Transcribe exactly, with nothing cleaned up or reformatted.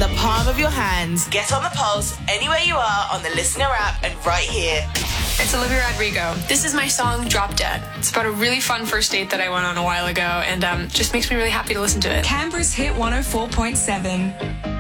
the palm of your hands. Get on the pulse anywhere you are on the Listener app and right here. It's Olivia Rodrigo. This is my song, Drop Dead. It's about a really fun first date that I went on a while ago, and um, just makes me really happy to listen to it. Canberra's Hit one oh four point seven.